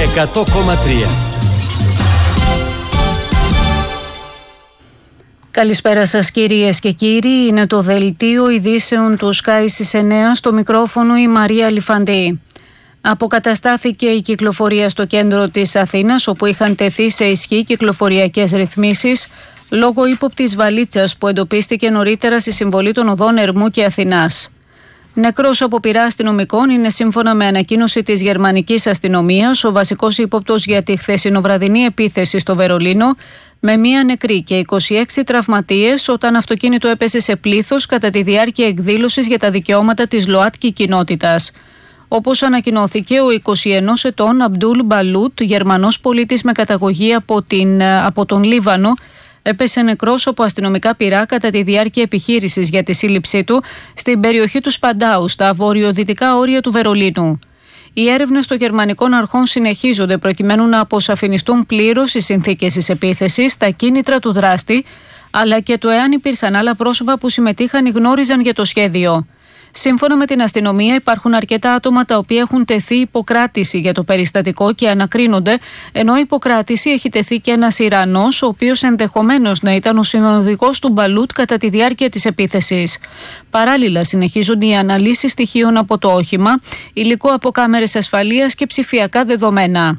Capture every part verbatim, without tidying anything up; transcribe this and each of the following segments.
εκατό κόμμα τρία. Καλησπέρα σας κυρίες και κύριοι, είναι το δελτίο ειδήσεων του Sky στις εννιά, στο μικρόφωνο η Μαρία Λιφαντή. Αποκαταστάθηκε η κυκλοφορία στο κέντρο της Αθήνας, όπου είχαν τεθεί σε ισχύ κυκλοφοριακές ρυθμίσεις λόγω ύποπτης βαλίτσας που εντοπίστηκε νωρίτερα στη συμβολή των οδών Ερμού και Αθηνάς. Νεκρός από πειρά αστυνομικών είναι, σύμφωνα με ανακοίνωση της γερμανικής αστυνομίας, ο βασικός ύποπτος για τη χθεσινοβραδινή επίθεση στο Βερολίνο, με μία νεκρή και είκοσι έξι τραυματίες όταν αυτοκίνητο έπεσε σε πλήθος κατά τη διάρκεια εκδήλωσης για τα δικαιώματα της ΛΟΑΤΚΙ κοινότητας. Όπως ανακοινώθηκε, ο είκοσι ενός ετών Αμπτούλ Μπαλούτ, Γερμανός πολίτης με καταγωγή από, την, από τον Λίβανο, έπεσε νεκρός από αστυνομικά πυρά κατά τη διάρκεια επιχείρησης για τη σύλληψή του στην περιοχή του Σπαντάου, στα βορειοδυτικά όρια του Βερολίνου. Οι έρευνες των γερμανικών αρχών συνεχίζονται προκειμένου να αποσαφινιστούν πλήρως οι συνθήκες της επίθεσης, τα κίνητρα του δράστη, αλλά και το εάν υπήρχαν άλλα πρόσωπα που συμμετείχαν ή γνώριζαν για το σχέδιο. Σύμφωνα με την αστυνομία, υπάρχουν αρκετά άτομα τα οποία έχουν τεθεί υποκράτηση για το περιστατικό και ανακρίνονται, ενώ υποκράτηση έχει τεθεί και ένας Ιρανός, ο οποίος ενδεχομένως να ήταν ο συνοδηγός του Μπαλούτ κατά τη διάρκεια της επίθεσης. Παράλληλα, συνεχίζονται οι αναλύσεις στοιχείων από το όχημα, υλικό από κάμερες ασφαλείας και ψηφιακά δεδομένα.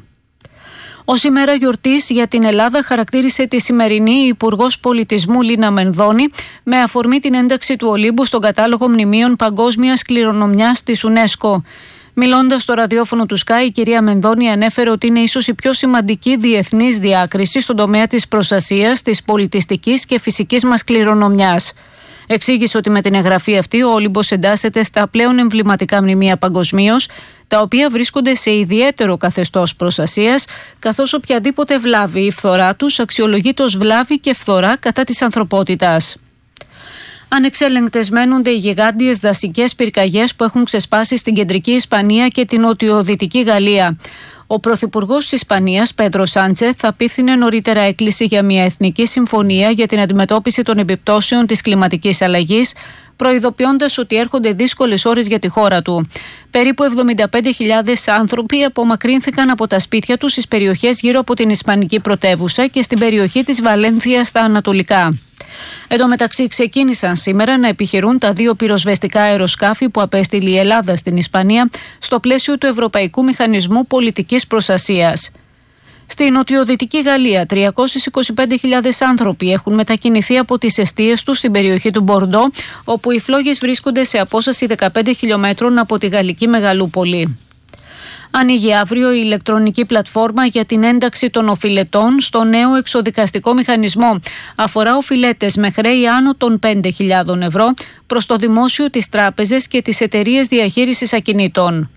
Ως ημέρα γιορτής για την Ελλάδα χαρακτήρισε τη σημερινή η Υπουργός Πολιτισμού Λίνα Μενδώνη με αφορμή την ένταξη του Ολύμπου στον κατάλογο μνημείων παγκόσμιας κληρονομιάς της UNESCO. Μιλώντας στο ραδιόφωνο του Sky, η κυρία Μενδώνη ανέφερε ότι είναι ίσως η πιο σημαντική διεθνής διάκριση στον τομέα της προστασίας, της πολιτιστικής και φυσικής μας κληρονομιάς. Εξήγησε ότι με την εγγραφή αυτή ο Όλυμπος εντάσσεται στα πλέον εμβληματικά μνημεία παγκοσμίως, τα οποία βρίσκονται σε ιδιαίτερο καθεστώς προστασίας, καθώς οποιαδήποτε βλάβη ή φθορά τους αξιολογείται ως βλάβη και φθορά κατά της ανθρωπότητας. Ανεξέλεγκτες μένονται οι γιγάντιες δασικές πυρκαγιές που έχουν ξεσπάσει στην κεντρική Ισπανία και την νοτιοδυτική Γαλλία. Ο Πρωθυπουργός της Ισπανίας, Πέντρο Σάντσεθ, θα απίφθινε νωρίτερα έκκληση για μια εθνική συμφωνία για την αντιμετώπιση των επιπτώσεων της κλιματικής αλλαγής, προειδοποιώντας ότι έρχονται δύσκολες ώρες για τη χώρα του. Περίπου εβδομήντα πέντε χιλιάδες άνθρωποι απομακρύνθηκαν από τα σπίτια τους στις περιοχές γύρω από την Ισπανική πρωτεύουσα και στην περιοχή της Βαλένθια στα ανατολικά. Εν τω μεταξύ, ξεκίνησαν σήμερα να επιχειρούν τα δύο πυροσβεστικά αεροσκάφη που απέστειλε η Ελλάδα στην Ισπανία στο πλαίσιο του Ευρωπαϊκού Μηχανισμού Πολιτικής Προστασίας. Στη νοτιοδυτική Γαλλία, τριακόσιες είκοσι πέντε χιλιάδες άνθρωποι έχουν μετακινηθεί από τις εστίες τους στην περιοχή του Μπορντό, όπου οι φλόγες βρίσκονται σε απόσταση δεκαπέντε χιλιομέτρων από τη γαλλική μεγαλούπολη. Ανοίγει αύριο η ηλεκτρονική πλατφόρμα για την ένταξη των οφειλετών στο νέο εξοδικαστικό μηχανισμό. Αφορά οφειλέτες με χρέη άνω των πέντε χιλιάδες ευρώ προς το δημόσιο, τις τράπεζες και τις εταιρείες διαχείρισης ακινήτων.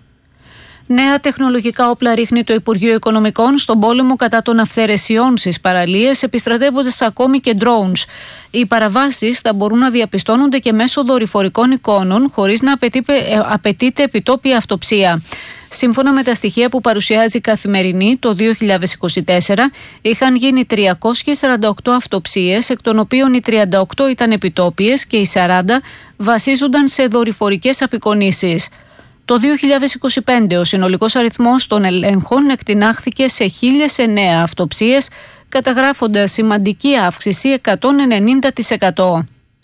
Νέα τεχνολογικά όπλα ρίχνει το Υπουργείο Οικονομικών στον πόλεμο κατά των αυθαιρεσιών στις παραλίες, επιστρατεύοντας ακόμη και drones. Οι παραβάσεις θα μπορούν να διαπιστώνονται και μέσω δορυφορικών εικόνων, χωρίς να απαιτείται επιτόπια αυτοψία. Σύμφωνα με τα στοιχεία που παρουσιάζει η Καθημερινή, το δύο χιλιάδες είκοσι τέσσερα είχαν γίνει τριακόσιες σαράντα οκτώ αυτοψίες, εκ των οποίων οι τριάντα οκτώ ήταν επιτόπιες και οι σαράντα βασίζονταν σε δορυφορικές απεικονίσεις. Το δύο χιλιάδες είκοσι πέντε ο συνολικός αριθμός των ελέγχων εκτινάχθηκε σε χίλιες εννέα αυτοψίες, καταγράφοντας σημαντική αύξηση εκατόν ενενήντα τοις εκατό.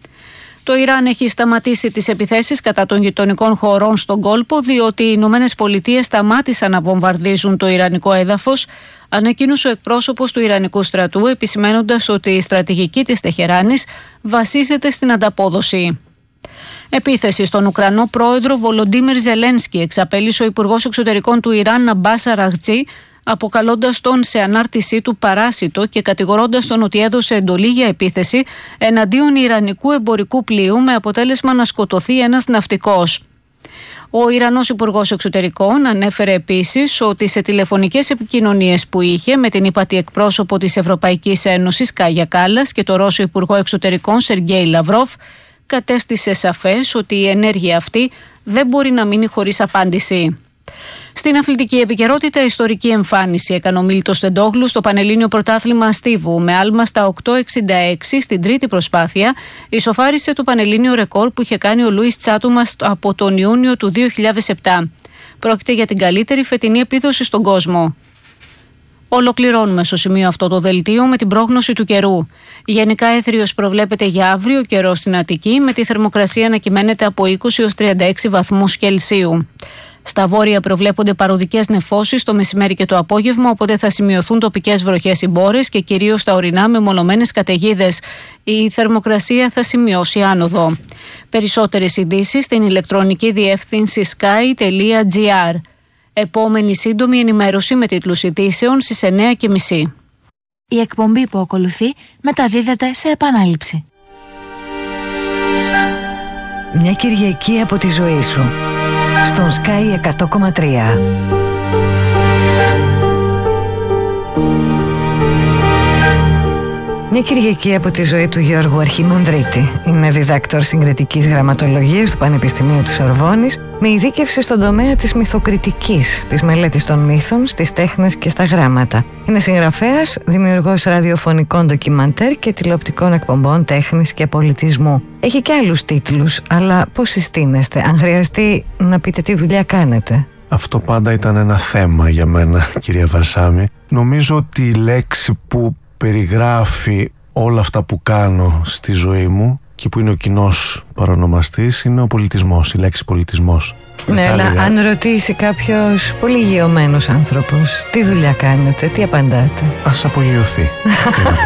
Το Ιράν έχει σταματήσει τις επιθέσεις κατά των γειτονικών χωρών στον κόλπο, διότι οι Ηνωμένες Πολιτείες σταμάτησαν να βομβαρδίζουν το ιρανικό έδαφος, ανακοίνωσε ο εκπρόσωπος του Ιρανικού στρατού, επισημαίνοντας ότι η στρατηγική της Τεχεράνης βασίζεται στην ανταπόδοση. Επίθεση στον Ουκρανό πρόεδρο Βολοντίμιρ Ζελένσκι εξαπέλυσε ο Υπουργός Εξωτερικών του Ιράν Αμπάς Αραγτζή, αποκαλώντας τον σε ανάρτησή του παράσιτο και κατηγορώντας τον ότι έδωσε εντολή για επίθεση εναντίον ιρανικού εμπορικού πλοίου με αποτέλεσμα να σκοτωθεί ένας ναυτικός. Ο Ιρανός Υπουργός Εξωτερικών ανέφερε επίσης ότι σε τηλεφωνικές επικοινωνίες που είχε με την ύπατη εκπρόσωπο της Ευρωπαϊκής Ένωσης Κάγια Κάλλας και τον Ρώσο Υπουργό Εξωτερικών Σεργέη Λαυρόφ, κατέστησε σαφές ότι η ενέργεια αυτή δεν μπορεί να μείνει χωρίς απάντηση. Στην αθλητική επικαιρότητα, ιστορική εμφάνιση έκανε ο Μίλτος Τεντόγλου στο Πανελλήνιο Πρωτάθλημα Στίβου. Με άλμα στα οκτώ εξήντα έξι στην τρίτη προσπάθεια, ισοφάρισε το πανελλήνιο ρεκόρ που είχε κάνει ο Λούις Τσάτουμας από τον Ιούνιο του δύο χιλιάδες επτά. Πρόκειται για την καλύτερη φετινή επίδοση στον κόσμο. Ολοκληρώνουμε στο σημείο αυτό το δελτίο με την πρόγνωση του καιρού. Γενικά έθριος προβλέπεται για αύριο καιρό στην Αττική, με τη θερμοκρασία να κυμαίνεται από είκοσι έως τριάντα έξι βαθμούς Κελσίου. Στα βόρεια προβλέπονται παροδικές νεφώσεις το μεσημέρι και το απόγευμα, οπότε θα σημειωθούν τοπικές βροχές ή μπόρες και κυρίως στα ορεινά με μονομένες καταιγίδες. Η θερμοκρασία θα σημειώσει άνοδο. Περισσότερες ειδήσεις στην ηλεκτρονική διεύθυνση sky τελεία gr. Επόμενη σύντομη ενημέρωση με τίτλους ειδήσεων στις εννιά και μισή. Η εκπομπή που ακολουθεί μεταδίδεται σε επανάληψη. Μια Κυριακή από τη ζωή σου στον Sky εκατό κόμμα τρία. Μια Κυριακή από τη ζωή του Γιώργου Αρχιμανδρίτη. Είναι διδάκτορ συγκριτικής γραμματολογίας του Πανεπιστημίου της Σορβόνης, με ειδίκευση στον τομέα της μυθοκριτικής, της μελέτης των μύθων, στις τέχνες και στα γράμματα. Είναι συγγραφέας, δημιουργός ραδιοφωνικών ντοκιμαντέρ και τηλεοπτικών εκπομπών τέχνης και πολιτισμού. Έχει και άλλους τίτλους, αλλά πώς συστήνεστε, αν χρειαστεί να πείτε τι δουλειά κάνετε? Αυτό πάντα ήταν ένα θέμα για μένα, κυρία Βαρσάμη. Νομίζω ότι η λέξη που περιγράφει όλα αυτά που κάνω στη ζωή μου και που είναι ο κοινός παρονομαστής είναι ο πολιτισμός, η λέξη πολιτισμός. Ναι, αλλά έλεγα... αν ρωτήσει κάποιος πολύ γεωμένος άνθρωπος τι δουλειά κάνετε, τι απαντάτε? Ας απογειωθεί.